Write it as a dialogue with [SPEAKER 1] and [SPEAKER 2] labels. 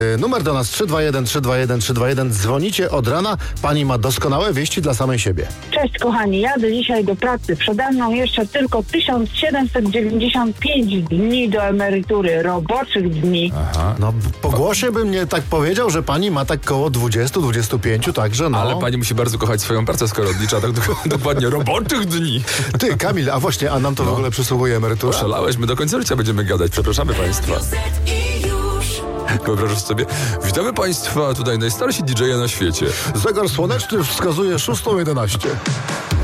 [SPEAKER 1] Numer do nas 321 321 321. Dzwonicie od rana. Pani ma doskonałe wieści dla samej siebie.
[SPEAKER 2] Cześć kochani, jadę dzisiaj do pracy. Przede mną jeszcze tylko 1795 dni do emerytury, roboczych dni.
[SPEAKER 1] Aha. No po głosie bym nie tak powiedział, że pani ma tak koło 20-25, także no.
[SPEAKER 3] Ale pani musi bardzo kochać swoją pracę, skoro odlicza tak dokładnie roboczych dni.
[SPEAKER 1] Ty, Kamil, a właśnie, a nam to w ogóle przysługuje emerytura?
[SPEAKER 3] Oszalałeś, my do końca życia będziemy gadać. Przepraszamy państwa. Wyobrażasz sobie? Witamy państwa, tutaj najstarsi DJ-e na świecie.
[SPEAKER 1] Zegar słoneczny wskazuje 6:11.